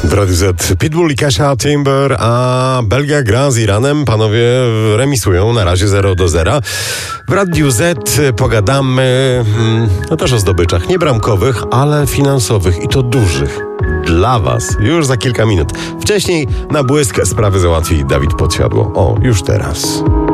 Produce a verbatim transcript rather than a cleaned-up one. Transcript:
W Radiu Z Pitbull i Kasia Timber, a Belgia gra z Iranem. Panowie remisują na razie zero do zera. W Radiu Z pogadamy hmm, no też o zdobyczach, nie bramkowych, ale finansowych i to dużych. Dla was już za kilka minut. Wcześniej na błysk sprawy załatwi Dawid Podsiadło. O, już teraz.